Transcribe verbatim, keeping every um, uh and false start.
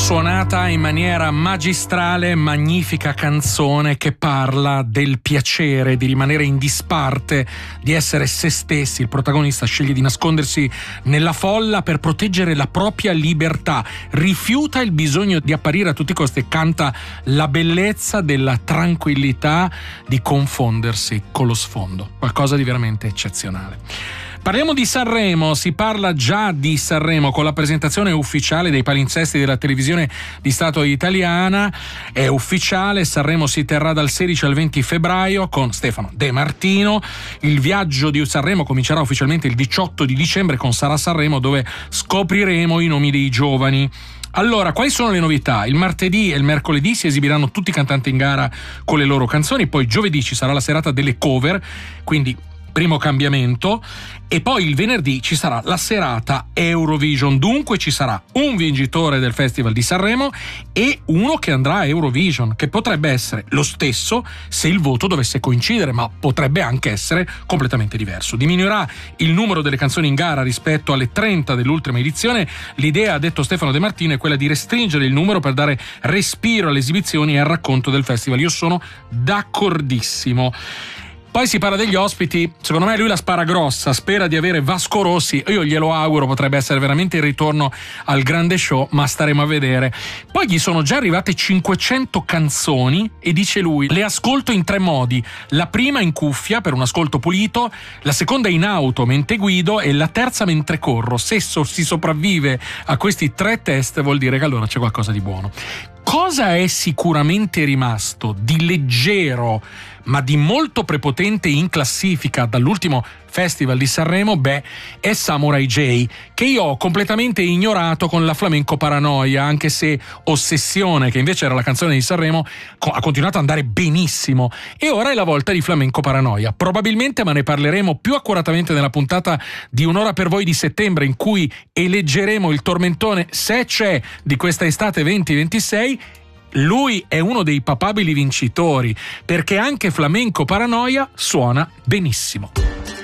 Suonata in maniera magistrale, magnifica canzone che parla del piacere di rimanere in disparte, di essere se stessi. Il protagonista sceglie di nascondersi nella folla per proteggere la propria libertà, rifiuta il bisogno di apparire a tutti i costi e canta la bellezza della tranquillità di confondersi con lo sfondo. Qualcosa di veramente eccezionale. Parliamo di Sanremo, si parla già di Sanremo con la presentazione ufficiale dei palinsesti della televisione di Stato italiana. È ufficiale, Sanremo si terrà dal sedici al venti febbraio con Stefano De Martino. Il viaggio di Sanremo comincerà ufficialmente il diciotto di dicembre con Sarà Sanremo, dove scopriremo i nomi dei giovani. Allora, quali sono le novità? Il martedì e il mercoledì si esibiranno tutti i cantanti in gara con le loro canzoni, poi giovedì ci sarà la serata delle cover, quindi primo cambiamento, e poi il venerdì ci sarà la serata Eurovision. Dunque ci sarà un vincitore del Festival di Sanremo e uno che andrà a Eurovision, che potrebbe essere lo stesso se il voto dovesse coincidere, ma potrebbe anche essere completamente diverso. Diminuirà il numero delle canzoni in gara rispetto alle trenta dell'ultima edizione. L'idea, ha detto Stefano De Martino, è quella di restringere il numero per dare respiro alle esibizioni e al racconto del festival. Io sono d'accordissimo. Poi si parla degli ospiti, secondo me lui la spara grossa, spera di avere Vasco Rossi, io glielo auguro, potrebbe essere veramente il ritorno al grande show, ma staremo a vedere. Poi gli sono già arrivate cinquecento canzoni e dice lui: le ascolto in tre modi, la prima in cuffia per un ascolto pulito, la seconda in auto mentre guido e la terza mentre corro. Se so- si sopravvive a questi tre test vuol dire che allora c'è qualcosa di buono. Cosa è sicuramente rimasto di leggero ma di molto prepotente in classifica dall'ultimo Festival di Sanremo? Beh, è Samurai J, che io ho completamente ignorato con la Flamenco Paranoia, anche se Ossessione, che invece era la canzone di Sanremo, ha continuato ad andare benissimo, e ora è la volta di Flamenco Paranoia. Probabilmente, ma ne parleremo più accuratamente nella puntata di Un'ora per voi di settembre, in cui eleggeremo il tormentone, se c'è, di questa estate venti ventisei. Lui è uno dei papabili vincitori, perché anche Flamenco Paranoia suona benissimo.